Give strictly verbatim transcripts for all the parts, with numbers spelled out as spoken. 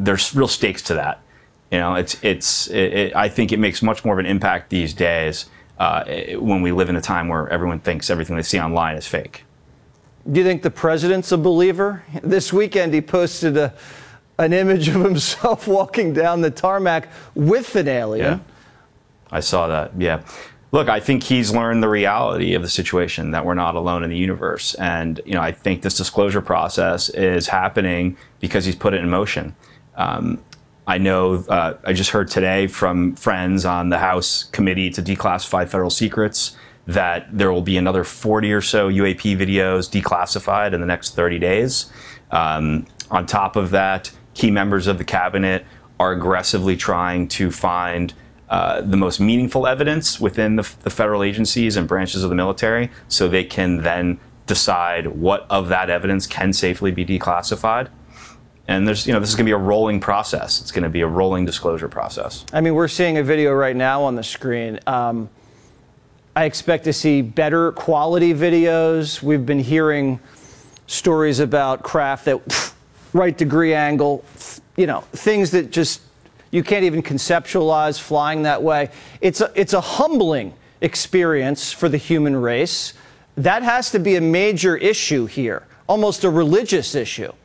there's real stakes to that. You know, it's it's. It, it, I think it makes much more of an impact these days uh, when we live in a time where everyone thinks everything they see online is fake. Do you think the president's a believer? This weekend he posted a, an image of himself walking down the tarmac with an alien. Yeah, I saw that. Yeah. Look, I think he's learned the reality of the situation, that we're not alone in the universe. And, you know, I think this disclosure process is happening because he's put it in motion. Um, I know, uh, I just heard today from friends on the House Committee to Declassify Federal Secrets that there will be another forty or so U A P videos declassified in the next thirty days. Um, on top of that, key members of the cabinet are aggressively trying to find uh, the most meaningful evidence within the, the federal agencies and branches of the military, so they can then decide what of that evidence can safely be declassified. And there's, you know, this is going to be a rolling process. It's going to be a rolling disclosure process. I mean, we're seeing a video right now on the screen. Um, I expect to see better quality videos. We've been hearing stories about craft that pff, right degree angle, you know, things that just you can't even conceptualize flying that way. It's a, it's a humbling experience for the human race. That has to be a major issue here, almost a religious issue.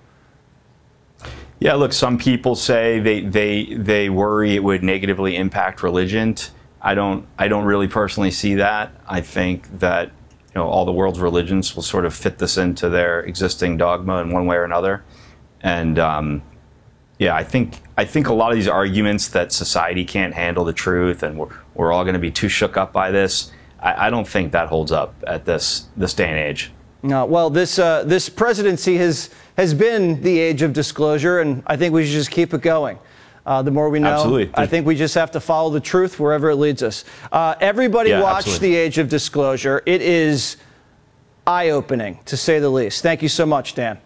Yeah, look, some people say they, they, they worry it would negatively impact religion. I don't, I don't really personally see that. I think that, you know, all the world's religions will sort of fit this into their existing dogma in one way or another. And, um, yeah, I think, I think a lot of these arguments that society can't handle the truth and we're, we're all going to be too shook up by this, I, I don't think that holds up at this, this day and age. No, well, this uh, this presidency has has been the age of disclosure, and I think we should just keep it going. Uh, the more we know, absolutely. I think we just have to follow the truth wherever it leads us. Uh, everybody yeah, watch absolutely. The Age of Disclosure. It is eye-opening, to say the least. Thank you so much, Dan.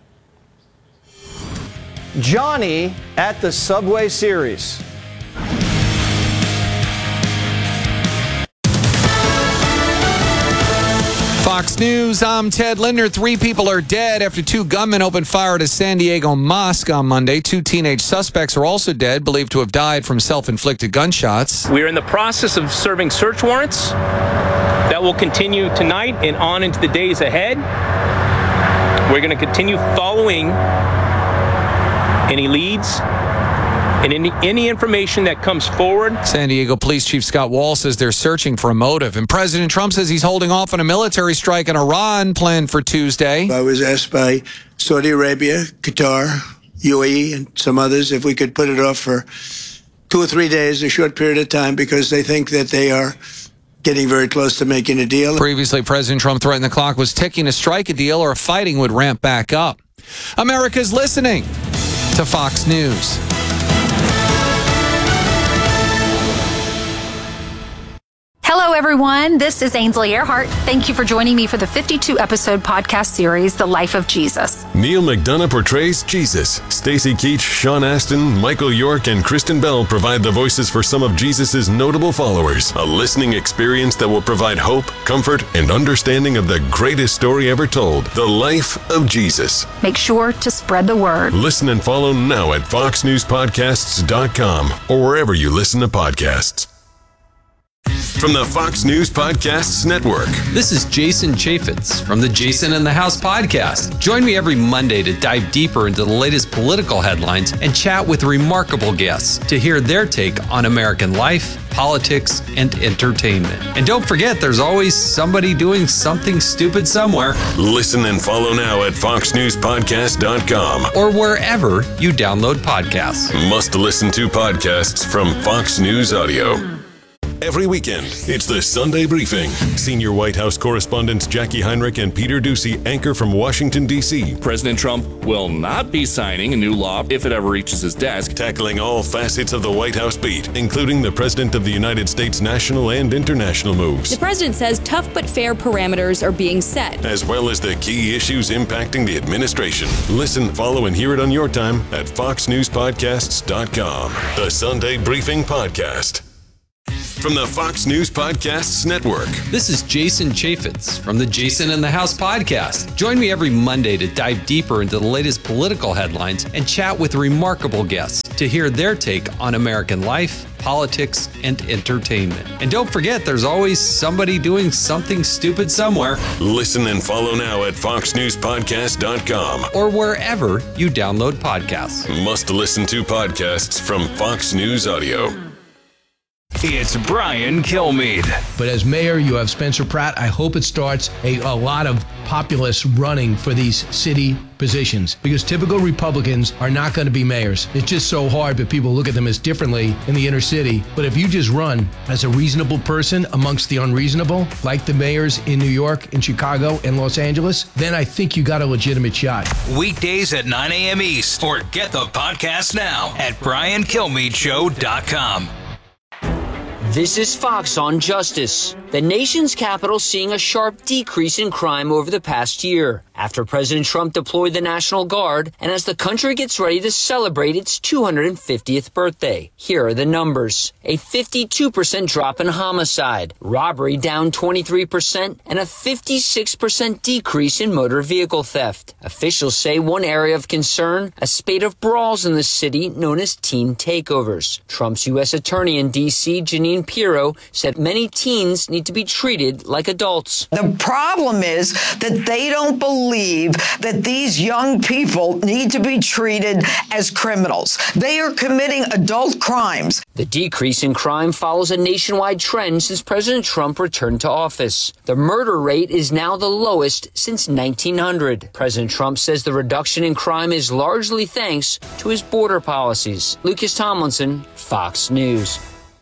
Johnny at the Subway Series. Fox News, I'm Ted Linder. Three people are dead after two gunmen opened fire at a San Diego mosque on Monday. Two teenage suspects are also dead, believed to have died from self-inflicted gunshots. We're in the process of serving search warrants that will continue tonight and on into the days ahead. We're going to continue following any leads and any, any information that comes forward. San Diego Police Chief Scott Wall says they're searching for a motive. And President Trump says he's holding off on a military strike in Iran planned for Tuesday. I was asked by Saudi Arabia, Qatar, U A E, and some others if we could put it off for two or three days, a short period of time, because they think that they are getting very close to making a deal. Previously, President Trump threatened the clock was ticking to strike a deal or fighting would ramp back up. America's listening to Fox News. Hello, everyone. This is Ainsley Earhart. Thank you for joining me for the fifty-two episode podcast series, The Life of Jesus. Neil McDonough portrays Jesus. Stacy Keach, Sean Astin, Michael York, and Kristen Bell provide the voices for some of Jesus' notable followers. A listening experience that will provide hope, comfort, and understanding of the greatest story ever told, The Life of Jesus. Make sure to spread the word. Listen and follow now at fox news podcasts dot com or wherever you listen to podcasts. From the Fox News Podcasts Network. This is Jason Chaffetz from the Jason in the House podcast. Join me every Monday to dive deeper into the latest political headlines and chat with remarkable guests to hear their take on American life, politics, and entertainment. And don't forget, there's always somebody doing something stupid somewhere. Listen and follow now at fox news podcast dot com or wherever you download podcasts. Must listen to podcasts from Fox News Audio. Every weekend, it's the Sunday Briefing. Senior White House correspondents Jackie Heinrich and Peter Doocy anchor from Washington, D C President Trump will not be signing a new law if it ever reaches his desk. Tackling all facets of the White House beat, including the President of the United States national and international moves. The president says tough but fair parameters are being set, as well as the key issues impacting the administration. Listen, follow, and hear it on your time at fox news podcasts dot com. The Sunday Briefing Podcast. From the Fox News Podcasts Network. This is Jason Chaffetz from the Jason in the House podcast. Join me every Monday to dive deeper into the latest political headlines and chat with remarkable guests to to hear their take on American life, politics, and entertainment. And don't forget, there's always somebody doing something stupid somewhere. Listen and follow now at fox news podcast dot com or wherever you download podcasts. Must listen to podcasts from Fox News Audio. It's Brian Kilmeade. But as mayor, you have Spencer Pratt. I hope it starts a, a lot of populists running for these city positions, because typical Republicans are not going to be mayors. It's just so hard, but people look at them as differently in the inner city. But if you just run as a reasonable person amongst the unreasonable, like the mayors in New York and Chicago and Los Angeles, then I think you got a legitimate shot. Weekdays at nine a.m. East, or get the podcast now at brian kilmeade show dot com. This is Fox on Justice. The nation's capital seeing a sharp decrease in crime over the past year after President Trump deployed the National Guard and as the country gets ready to celebrate its two hundred fiftieth birthday. Here are the numbers. A fifty-two percent drop in homicide, robbery down twenty-three percent, and a fifty-six percent decrease in motor vehicle theft. Officials say one area of concern, a spate of brawls in the city known as teen takeovers. Trump's U S attorney in D C, Jeanine Pirro, said many teens need to be treated like adults. The problem is that they don't believe that these young people need to be treated as criminals. They are committing adult crimes. The decrease in crime follows a nationwide trend since President Trump returned to office. The murder rate is now the lowest since nineteen hundred. President Trump says the reduction in crime is largely thanks to his border policies. Lucas Tomlinson, Fox News.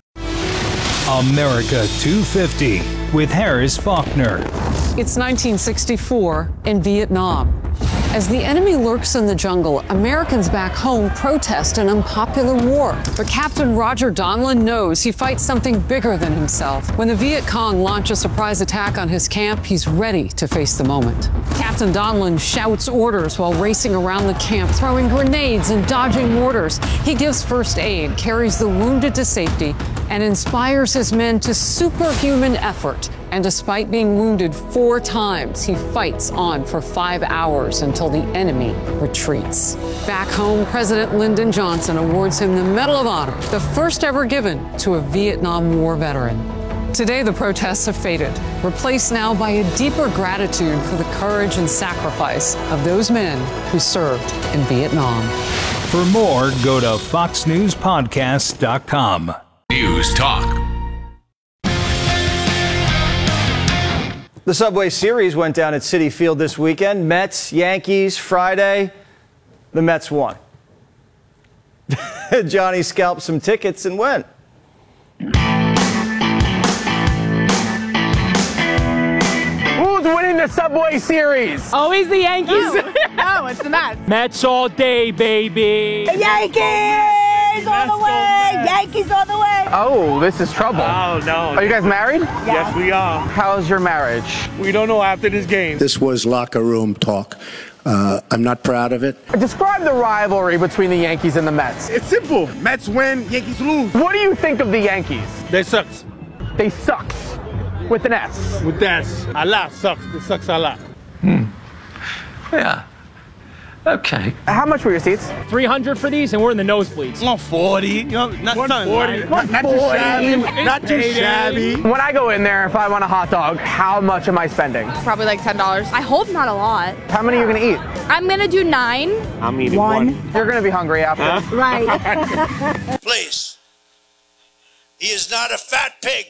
America two fifty with Harris Faulkner. It's nineteen sixty-four in Vietnam. As the enemy lurks in the jungle, Americans back home protest an unpopular war. But Captain Roger Donlin knows he fights something bigger than himself. When the Viet Cong launch a surprise attack on his camp, he's ready to face the moment. Captain Donlin shouts orders while racing around the camp, throwing grenades and dodging mortars. He gives first aid, carries the wounded to safety, and inspires his men to superhuman effort. And despite being wounded four times, he fights on for five hours until the enemy retreats. Back home, President Lyndon Johnson awards him the Medal of Honor, the first ever given to a Vietnam War veteran. Today, the protests have faded, replaced now by a deeper gratitude for the courage and sacrifice of those men who served in Vietnam. For more, go to fox news podcast dot com. News Talk. The Subway Series went down at Citi Field this weekend. Mets, Yankees, Friday. The Mets won. Johnny scalped some tickets and went. Who's winning the Subway Series? Always the Yankees. No, no it's the Mets. Mets all day, baby. The Yankees all the way. Yankees all the way. Oh, this is trouble. Oh, no. Are you guys married? Yes, yes we are. How's your marriage? We don't know after this game. This was locker room talk. Uh, I'm not proud of it. Describe the rivalry between the Yankees and the Mets. It's simple. Mets win, Yankees lose. What do you think of the Yankees? They sucks. They sucks. With an S. With S. A lot sucks. It sucks a lot. Hmm. Yeah. Okay. How much were your seats? three hundred for these, and we're in the nosebleeds. one forty. You know, not one forty. Not, not too shabby. Not too shabby. When I go in there, if I want a hot dog, how much am I spending? Probably like ten dollars. I hope not a lot. How many are you going to eat? I'm going to do nine. I'm eating one. one. You're going to be hungry after. Huh? Right. Please. He is not a fat pig.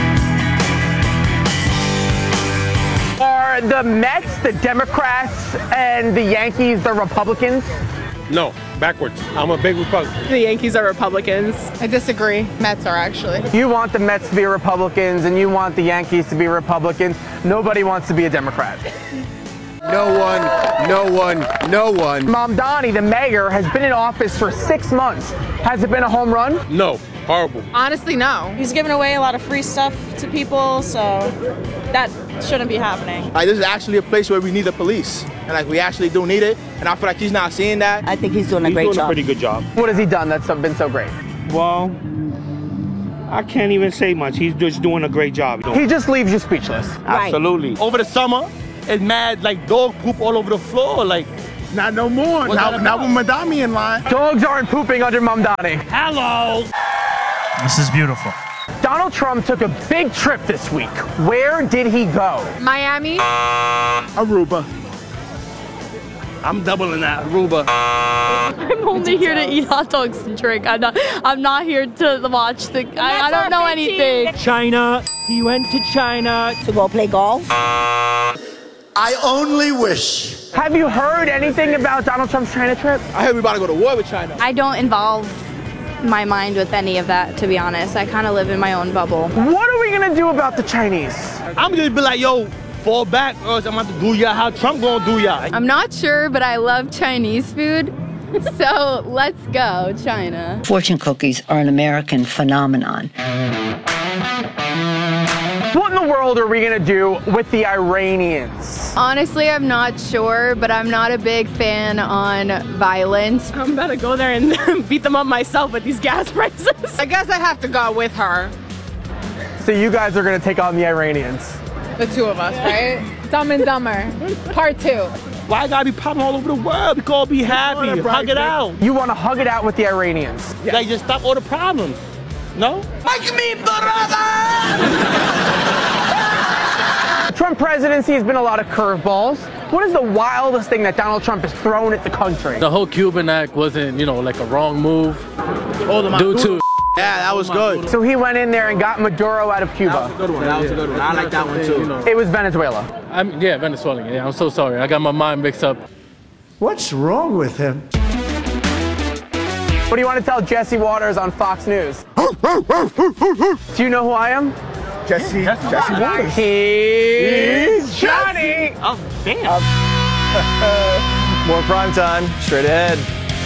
Are the Mets the Democrats and the Yankees the Republicans? No, backwards. I'm a big Republican. The Yankees are Republicans. I disagree. Mets are actually. You want the Mets to be Republicans and you want the Yankees to be Republicans. Nobody wants to be a Democrat. No one, no one, no one. Mamdani, the mayor, has been in office for six months. Has it been a home run? No, horrible. Honestly, no. He's giving away a lot of free stuff to people, so that shouldn't be happening. Like, this is actually a place where we need the police, and like we actually do need it. And I feel like he's not seeing that. I think he's doing a he's great doing job. a pretty good job. What has he done that's been so great? Well, I can't even say much. He's just doing a great job. He just leaves you speechless. Absolutely. Right. Over the summer, it's mad like dog poop all over the floor. Like, Not no more. Now, now with Madami in line. Dogs aren't pooping under Mamdani. Hello. This is beautiful. Donald Trump took a big trip this week. Where did he go? Miami. Aruba. I'm doubling that. Aruba. I'm only here to eat hot dogs and drink. I'm not. I'm not here to watch the. I, I don't know anything. China. He went to China to go play golf. I only wish. Have you heard anything about Donald Trump's China trip? I heard we about to go to war with China. I don't involve my mind with any of that, to be honest. I kind of live in my own bubble. What are we gonna do about the Chinese? I'm gonna be like, yo, fall back, or else I'm gonna have to do y'all how Trump gonna do y'all. I'm not sure, but I love Chinese food. So let's go, China. Fortune cookies are an American phenomenon. What in the world are we gonna do with the Iranians? Honestly, I'm not sure, but I'm not a big fan on violence. I'm about to go there and beat them up myself with these gas prices. I guess I have to go with her. So you guys are gonna take on the Iranians? The two of us, right? Dumb and Dumber, part two. Why I gotta be popping all over the world? We can all be happy, hug it out. You wanna hug it out with the Iranians? Yeah. Like, just stop all the problems. No? Make me brother! Trump presidency has been a lot of curveballs. What is the wildest thing that Donald Trump has thrown at the country? The whole Cuban Act wasn't, you know, like a wrong move. Oh, the Due to yeah, that was good. So he went in there and got Maduro out of Cuba. That was a good one. That was a good one. I like that one too. It was Venezuela. I'm, yeah, Venezuelan. Yeah, I'm so sorry. I got my mind mixed up. What's wrong with him? What do you want to tell Jesse Waters on Fox News? Do you know who I am? Jesse. Jesse, Jesse Waters. He's Johnny. Oh, damn. More prime time, straight ahead.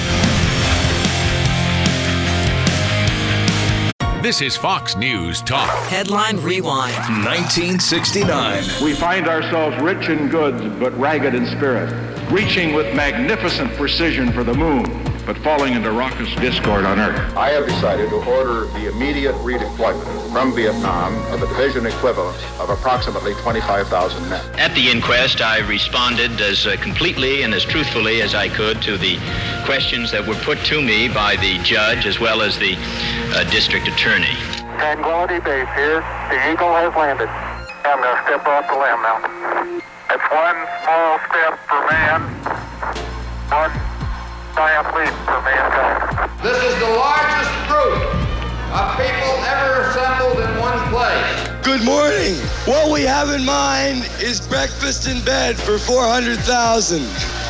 This is Fox News Talk. Headline Rewind. nineteen sixty-nine. We find ourselves rich in goods, but ragged in spirit, reaching with magnificent precision for the moon, but falling into raucous discord on Earth. I have decided to order the immediate redeployment from Vietnam of a division equivalent of approximately twenty-five thousand men. At the inquest, I responded as uh, completely and as truthfully as I could to the questions that were put to me by the judge as well as the uh, district attorney. Tranquility Base here. The Eagle has landed. I'm going to step off the limb now. It's one small step for man, one giant leap for mankind. This is the largest group of people ever assembled in one place. Good morning. What we have in mind is breakfast in bed for four hundred thousand.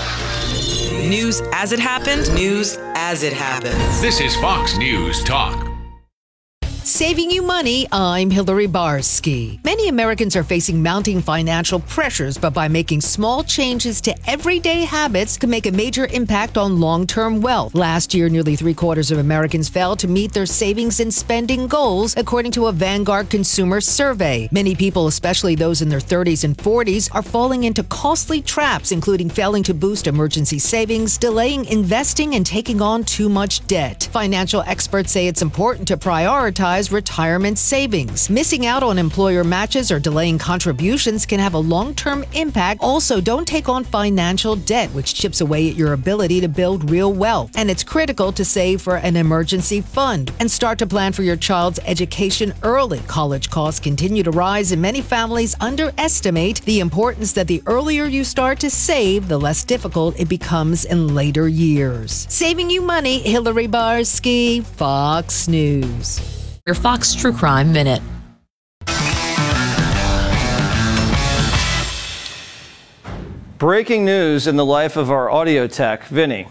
News as it happened, news as it happens. This is Fox News Talk. Saving you money, I'm Hillary Barsky. Many Americans are facing mounting financial pressures, but by making small changes to everyday habits can make a major impact on long-term wealth. Last year, nearly three quarters of Americans failed to meet their savings and spending goals, according to a Vanguard consumer survey. Many people, especially those in their thirties and forties, are falling into costly traps, including failing to boost emergency savings, delaying investing, and taking on too much debt. Financial experts say it's important to prioritize retirement savings. Missing out on employer matches or delaying contributions can have a long-term impact. Also, don't take on financial debt, which chips away at your ability to build real wealth. And it's critical to save for an emergency fund and start to plan for your child's education early. College costs continue to rise, and many families underestimate the importance that the earlier you start to save, the less difficult it becomes in later years. Saving you money, Hillary Barsky, Fox News. Your Fox True Crime Minute. Breaking news in the life of our audio tech, Vinny.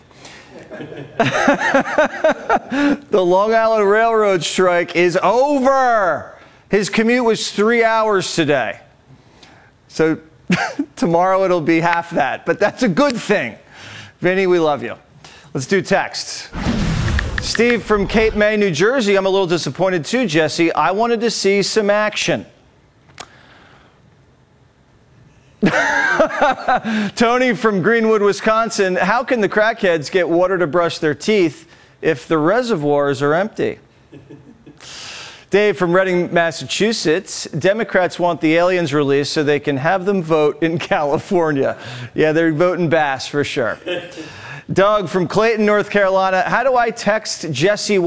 The Long Island Railroad strike is over. His commute was three hours today. So tomorrow it'll be half that, but that's a good thing. Vinny, we love you. Let's do texts. Steve from Cape May, New Jersey. I'm a little disappointed too, Jesse. I wanted to see some action. Tony from Greenwood, Wisconsin. How can the crackheads get water to brush their teeth if the reservoirs are empty? Dave from Reading, Massachusetts. Democrats want the aliens released so they can have them vote in California. Yeah, they're voting Bass for sure. Doug from Clayton, North Carolina. How do I text Jesse